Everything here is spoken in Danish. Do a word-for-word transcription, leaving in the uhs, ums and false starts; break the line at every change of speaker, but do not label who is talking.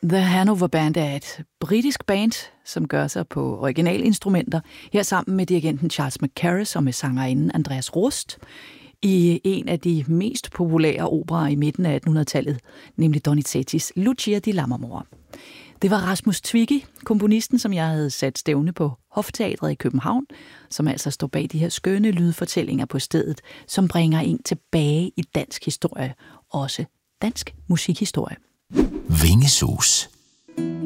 The Hanover Band er et britisk band, som gør sig på originalinstrumenter, her sammen med dirigenten Charles Mackerras og med sangerinden Andreas Rust, i en af de mest populære operer i midten af attenhundredetallet, nemlig Donizettis Lucia di Lammermoor. Det var Rasmus Twicki, komponisten, som jeg havde sat stævne på Hofteatret i København, som altså står bag de her skønne lydfortællinger på stedet, som bringer en tilbage i dansk historie, også dansk musikhistorie.
Vingesus.